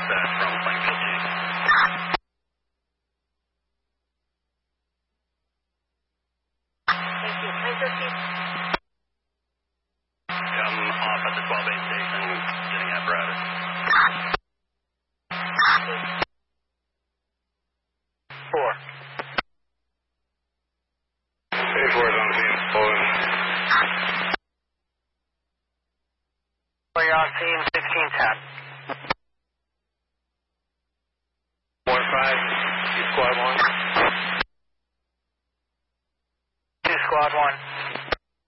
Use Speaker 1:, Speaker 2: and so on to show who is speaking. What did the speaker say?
Speaker 1: from Plainfield Chief.
Speaker 2: Thank you. Plainfield Chief.
Speaker 1: I'm off at the 12-8 station, getting apparatus. 4. 84 is on the scene. Pulling.
Speaker 2: You're on scene 1610.